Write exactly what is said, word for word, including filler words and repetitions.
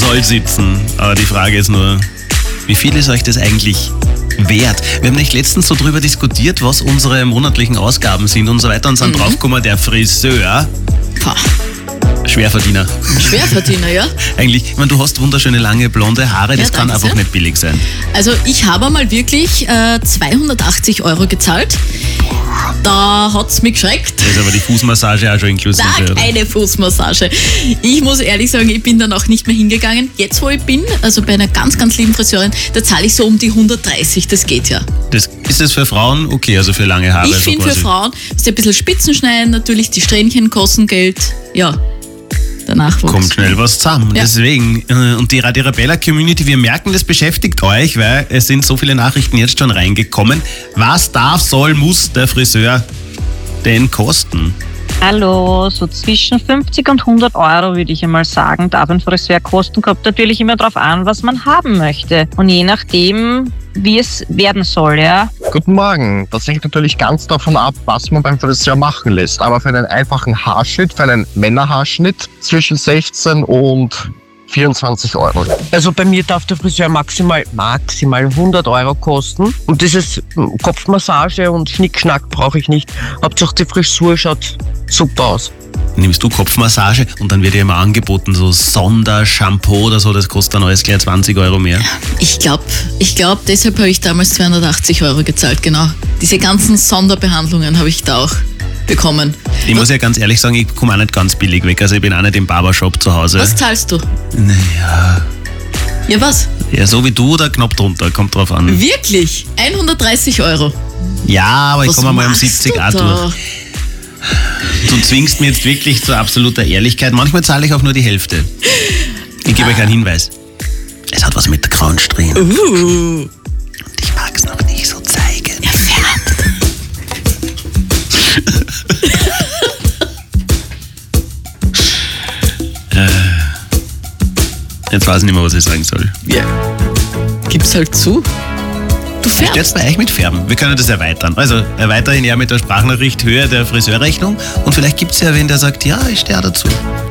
toll sitzen. Aber die Frage ist nur, wie viel ist euch das eigentlich wert? Wir haben nicht letztens so drüber diskutiert, was unsere monatlichen Ausgaben sind und so weiter und sind mhm. draufgekommen, der Friseur. Pah. Schwerverdiener. Schwerverdiener, ja. Eigentlich, ich meine, du hast wunderschöne lange blonde Haare, das ja, kann einfach sehr. nicht billig sein. Also ich habe mal wirklich äh, zweihundertachtzig Euro gezahlt. Da hat es mich geschreckt. Da ist aber die Fußmassage auch schon inklusive. Nein, keine Fußmassage. Ich muss ehrlich sagen, ich bin dann auch nicht mehr hingegangen. Jetzt, wo ich bin, also bei einer ganz, ganz lieben Friseurin, da zahle ich so um die hundertdreißig. Das geht ja. Das, ist das für Frauen okay, also für lange Haare? Ich so finde für Frauen, dass die ein bisschen Spitzen schneiden, natürlich die Strähnchen kosten Geld. Ja. Nachwuchs. Kommt schnell was zusammen. Ja. Deswegen, und die Radio Arabella Community, wir merken, das beschäftigt euch, weil es sind so viele Nachrichten jetzt schon reingekommen. Was darf, soll, muss der Friseur denn kosten? Hallo, so zwischen fünfzig und hundert Euro würde ich einmal sagen, darf ein Friseur kosten. Kommt natürlich immer darauf an, was man haben möchte. Und je nachdem, wie es werden soll, ja. Guten Morgen. Das hängt natürlich ganz davon ab, was man beim Friseur machen lässt. Aber für einen einfachen Haarschnitt, für einen Männerhaarschnitt zwischen sechzehn und vierundzwanzig Euro. Also bei mir darf der Friseur maximal, maximal hundert Euro kosten. Und dieses Kopfmassage und Schnickschnack brauche ich nicht. Hauptsache die Frisur schaut super aus. Nimmst du Kopfmassage und dann wird dir immer angeboten, so Sondershampoo oder so, das kostet dann alles gleich zwanzig Euro mehr. Ich glaube, ich glaub, deshalb habe ich damals zweihundertachtzig Euro gezahlt, genau. Diese ganzen Sonderbehandlungen habe ich da auch bekommen. Ich muss ja ganz ehrlich sagen, ich komme auch nicht ganz billig weg, also ich bin auch nicht im Barbershop zu Hause. Was zahlst du? Naja... Ja, was? Ja, so wie du oder knapp drunter, kommt drauf an. Wirklich? hundertdreißig Euro? Ja, aber was ich komme mal um siebzig auch durch. Du zwingst mir jetzt wirklich zu absoluter Ehrlichkeit. Manchmal zahle ich auch nur die Hälfte. Ich gebe ah. euch einen Hinweis. Es hat was mit der Crown Strähne. Uh. Und ich mag es noch nicht so zeigen. Ja, färbt. Jetzt weiß ich nicht mehr, was ich sagen soll. Ja. Gib's halt zu. Du färbst. Stellst bei euch mit Färben. Wir können das erweitern. Also erweitern ja mit der Sprachnachricht Höhe der Friseurrechnung und vielleicht gibt es ja wen, der sagt, ja, ich stehe dazu.